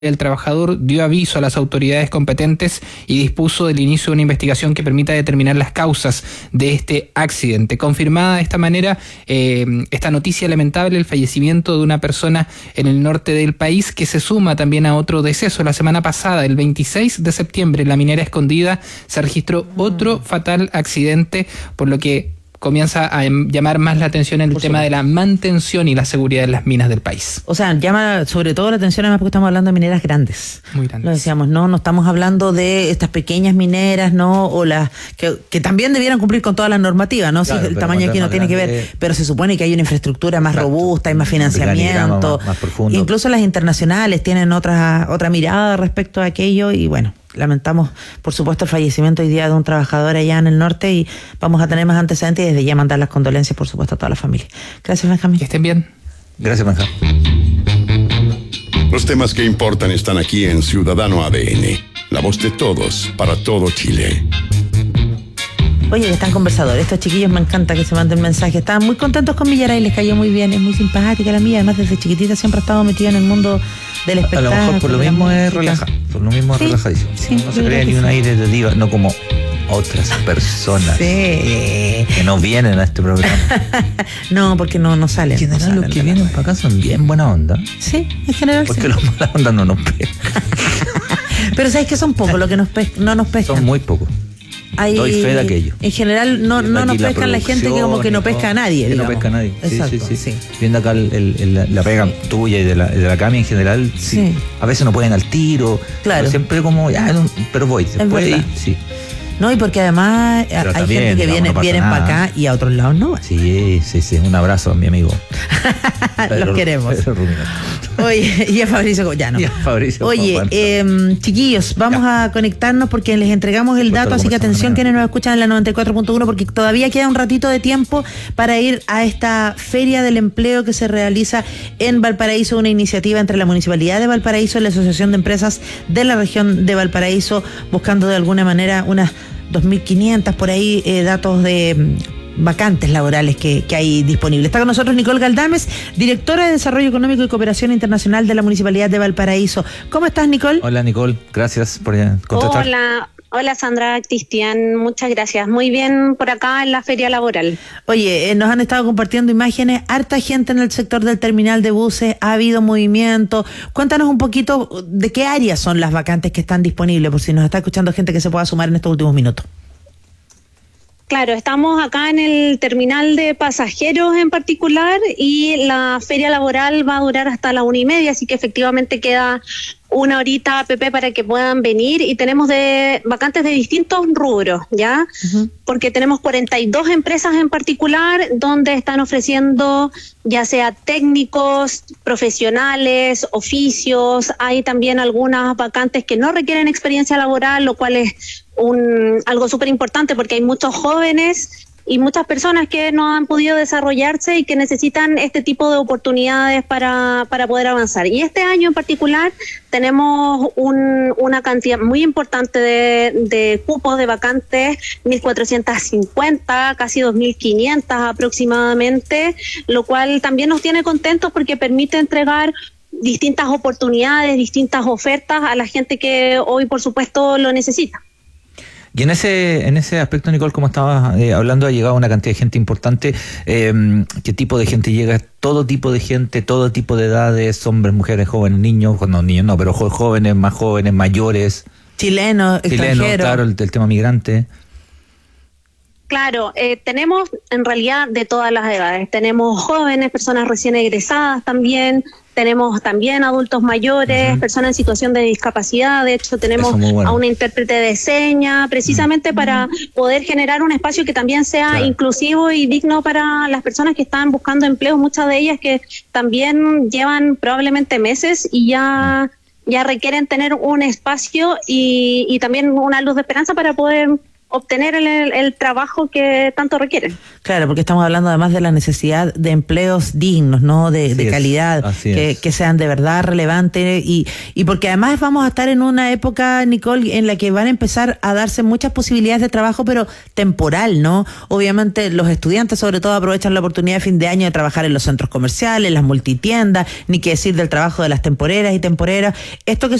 El trabajador dio aviso a las autoridades competentes y dispuso del inicio de una investigación que permita determinar las causas de este accidente. Confirmada de esta manera esta noticia lamentable, el fallecimiento de una persona en el norte del país, que se suma también a otro deceso. La semana pasada, el 26 de septiembre, en la minera Escondida, se registró otro fatal accidente, por lo que comienza a llamar más la atención el tema de la mantención y la seguridad de las minas del país. O sea, llama sobre todo la atención además porque estamos hablando de mineras grandes. Muy grandes. Lo decíamos, no estamos hablando de estas pequeñas mineras, ¿no? O las que también debieran cumplir con todas las normativas, ¿no? Claro, si el tamaño aquí no tiene que ver, pero se supone que hay una infraestructura más robusta, hay más financiamiento. Más profundo. Incluso las internacionales tienen otra mirada respecto a aquello y bueno. Lamentamos, por supuesto, el fallecimiento hoy día de un trabajador allá en el norte y vamos a tener más antecedentes y desde ya mandar las condolencias, por supuesto, a toda la familia. Gracias, Benjamín. Que estén bien. Gracias, Benjamín. Los temas que importan están aquí en Ciudadano ADN. La voz de todos, para todo Chile. Oye, que están conversadores. Estos chiquillos me encanta que se manden mensajes. Estaban muy contentos con Millaray, les cayó muy bien. Es muy simpática la mía. Además, desde chiquitita siempre ha estado metida en el mundo del espectáculo. A lo mejor por lo mismo es relajada. Por lo mismo es relajadísimo. Sí, no se cree ni un aire de diva, no como otras personas que no vienen a este programa. No, porque no salen. En general, los que vienen para acá son bien buena onda. Sí, en general. Porque los mala onda no nos pescan. Pero sabes que son pocos los que no nos pescan. Son muy pocos. Doy fe de aquello. En general no nos pescan la gente que como que no pesca a nadie. Que no pesca a nadie. Exacto, sí. Viendo acá la pega tuya y de la Cami en general, sí. A veces no pueden al tiro. Claro. Pero siempre como, pero voy. Después sí. No, y porque además hay gente que vienen para acá y a otros lados no. Sí. Un abrazo a mi amigo. Los queremos. Oye, y a Fabricio ya no. Oye, chiquillos, vamos a conectarnos porque les entregamos el dato, así que atención quienes nos escuchan en la 94.1 porque todavía queda un ratito de tiempo para ir a esta Feria del Empleo que se realiza en Valparaíso, una iniciativa entre la Municipalidad de Valparaíso y la Asociación de Empresas de la región de Valparaíso, buscando de alguna manera unas 2.500 por ahí datos de vacantes laborales que hay disponibles. Está con nosotros Nicole Galdames, directora de Desarrollo Económico y Cooperación Internacional de la Municipalidad de Valparaíso. ¿Cómo estás, Nicole? Hola, Nicole. Gracias por contestar. Hola Sandra, Cristian, muchas gracias. Muy bien por acá en la feria laboral. Oye, nos han estado compartiendo imágenes, harta gente en el sector del terminal de buses, ha habido movimiento. Cuéntanos un poquito de qué áreas son las vacantes que están disponibles, por si nos está escuchando gente que se pueda sumar en estos últimos minutos. Claro, estamos acá en el terminal de pasajeros en particular y la feria laboral va a durar hasta la 1:30, así que efectivamente queda una horita, Pepe, para que puedan venir y tenemos vacantes de distintos rubros, ¿ya? Uh-huh. Porque tenemos 42 empresas en particular donde están ofreciendo ya sea técnicos, profesionales, oficios, hay también algunas vacantes que no requieren experiencia laboral, lo cual es algo súper importante porque hay muchos jóvenes y muchas personas que no han podido desarrollarse y que necesitan este tipo de oportunidades para poder avanzar. Y este año en particular tenemos una cantidad muy importante de cupos de vacantes, 1.450, casi 2.500 aproximadamente, lo cual también nos tiene contentos porque permite entregar distintas oportunidades, distintas ofertas a la gente que hoy, por supuesto, lo necesita. Y en ese aspecto, Nicole, como estabas hablando, ha llegado una cantidad de gente importante. ¿Qué tipo de gente llega? Todo tipo de gente, todo tipo de edades, hombres, mujeres, jóvenes, niños, pero jóvenes, mayores. Chilenos, extranjeros. Claro, el tema migrante. Claro, tenemos en realidad de todas las edades. Tenemos jóvenes, personas recién egresadas también. Tenemos también adultos mayores, personas en situación de discapacidad. De hecho, tenemos a una intérprete de señas, precisamente para poder generar un espacio que también sea inclusivo y digno para las personas que están buscando empleo, muchas de ellas que también llevan probablemente meses y ya requieren tener un espacio y también una luz de esperanza para poder obtener el trabajo que tanto requieren. Claro, porque estamos hablando además de la necesidad de empleos dignos, ¿no? De calidad, que sean de verdad relevantes y porque además vamos a estar en una época, Nicole, en la que van a empezar a darse muchas posibilidades de trabajo, pero temporal, ¿no? Obviamente los estudiantes sobre todo aprovechan la oportunidad de fin de año de trabajar en los centros comerciales, en las multitiendas, ni qué decir del trabajo de las temporeras y temporeras. Esto que